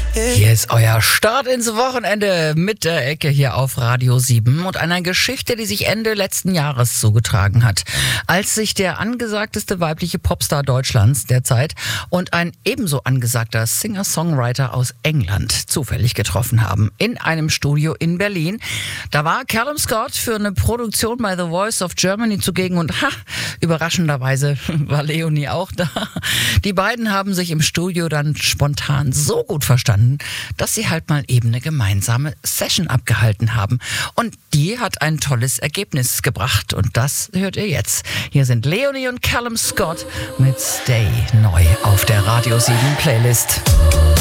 Hier ist euer Start ins Wochenende mit der Ecke hier auf Radio 7 und einer Geschichte, die sich Ende letzten Jahres zugetragen hat, als sich der angesagteste weibliche Popstar Deutschlands derzeit und ein ebenso angesagter Singer-Songwriter aus England zufällig getroffen haben in einem Studio in Berlin. Da war Callum Scott für eine Produktion bei The Voice of Germany zugegen und überraschenderweise war Leonie auch da. Die beiden haben sich im Studio dann spontan so gut verstanden, dass sie halt mal eben eine gemeinsame Session abgehalten haben. Und die hat ein tolles Ergebnis gebracht. Und das hört ihr jetzt. Hier sind Leonie und Callum Scott mit Stay neu auf der Radio 7 Playlist.